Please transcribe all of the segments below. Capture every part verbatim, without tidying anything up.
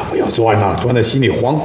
不要钻呐，钻在心里慌。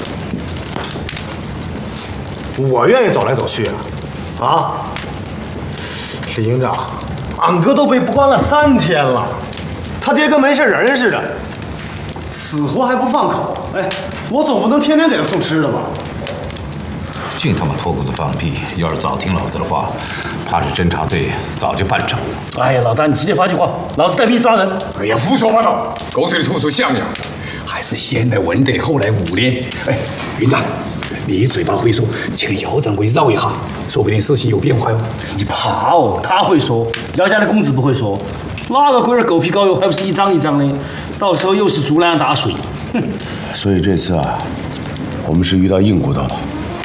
我愿意走来走去啊！啊，李营长，俺哥都被关了三天了，他爹跟没事人似的，死活还不放口。哎，我总不能天天给他送吃的吧？ 净他妈脱裤子放屁！要是早听老子的话，怕是侦察队早就办成了。 哎呀，老大，你直接发句话，老子带兵抓人。 哎呀，胡说八道，狗嘴里吐出象牙，还是先来文德，后来武呢？哎，营长，你嘴巴会说，请姚掌柜绕一下，说不定事情有变化哟。 你怕哦？他会说，姚家的公子不会说，那个龟儿狗皮膏药还不是一张一张的，到时候又是竹篮打水。哼！ 所以这次啊，我们是遇到硬骨头了。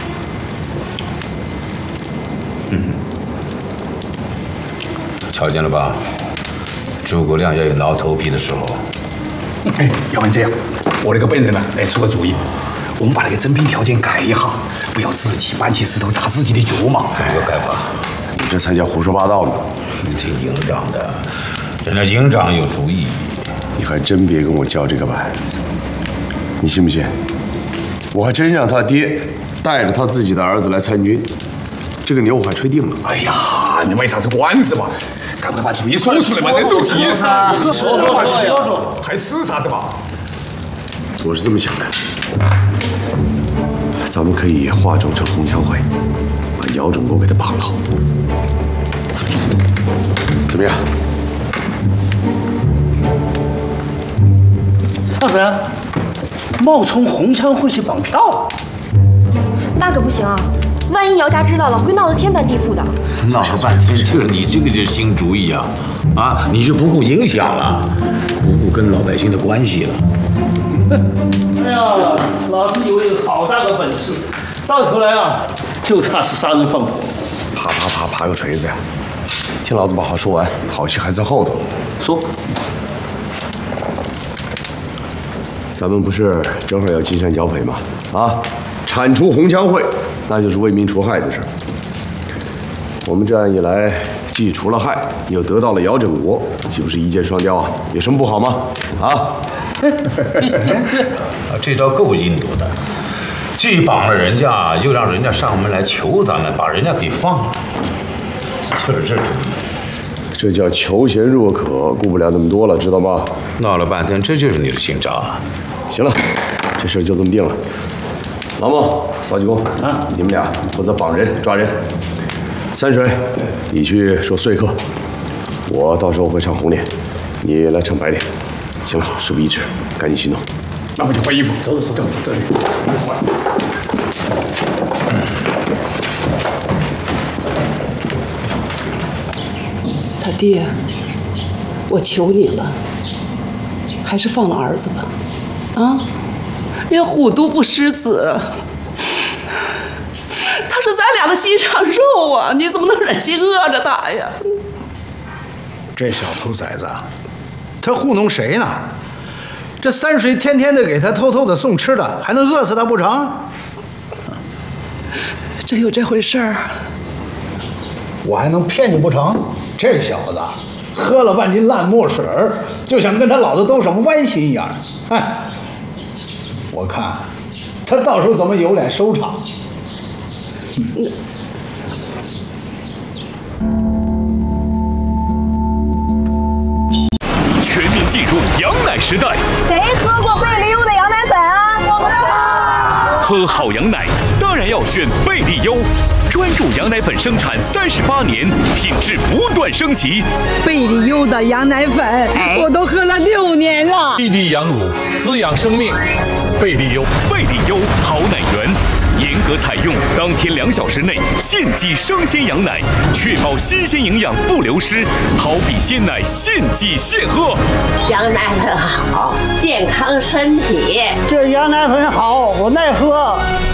嗯，瞧见了吧？诸葛亮要有挠头皮的时候。 哎，要不然这样，我那个笨人呢，来出个主意，我们把那个征兵条件改一下，不要自己搬起石头砸自己的脚嘛。 怎么个改法？ 你这才叫胡说八道呢！ 你听营长的，人家营长有主意。 你还真别跟我叫这个板，你信不信？我还真让他爹带着他自己的儿子来参军，这个牛我还吹定了。 哎呀，你卖啥子关子嘛？赶快把主意说出来嘛！人都急死了， 说说说说， 还吃啥子嘛？ 我是这么想的，咱们可以化妆成红枪会，把姚准国给他绑了，怎么样？ 啥子？冒充红枪会去绑票？ 那可不行啊！万一姚家知道了，会闹得天翻地覆的。 闹了半天，就是你这个就是新主意啊！啊，你就不顾影响了，不顾跟老百姓的关系了。 哎呀，老子以为有好大个本事，到头来啊，就差是杀人放火。 啪啪啪啪个锤子呀！听老子把话说完，好戏还在后头。 说， 咱们不是正好要金山剿匪吗？啊，铲除红枪会，那就是为民除害的事儿。我们这样一来，既除了害，又得到了姚振国，岂不是一箭双雕啊？有什么不好吗？啊！ 啊，这招够阴毒的，既绑了人家，又让人家上门来求咱们，把人家给放了，就是这主意。 这叫求贤若渴，顾不了那么多了，知道吗？ 闹了半天，这就是你的新招啊！ 行了，这事就这么定了。老孟、邵济公啊，你们俩负责绑人、抓人。山水，你去说说客，我到时候会唱红脸，你来唱白脸。行了，事不宜迟，赶紧行动。 那我就换衣服， 走走走，这里。 他爹，我求你了，还是放了儿子吧。啊，人虎毒不食子，他是咱俩的心上肉啊！你怎么能忍心饿着他呀？ 这小兔崽子，他糊弄谁呢？这山水天天的给他偷偷的送吃的，还能饿死他不成？ 真有这回事儿？ 我还能骗你不成？这小子喝了半斤烂墨水儿，就想跟他老子斗什么歪心眼儿。哎，我看他到时候怎么有脸收场？嗯全面进入羊奶时代。 谁喝过贝利优的羊奶粉啊？我们喝好羊奶当然要选贝利优，专注羊奶粉生产三十八年，品质不断升级。 贝利优的羊奶粉，我都喝了六年了。 滴滴羊乳，滋养生命。贝利优，贝利优好奶源。严格采用当天两小时内现挤生鲜羊奶，确保新鲜营养不流失，好比鲜奶现挤现喝。 羊奶粉好，健康身体。 这羊奶粉好，我耐喝。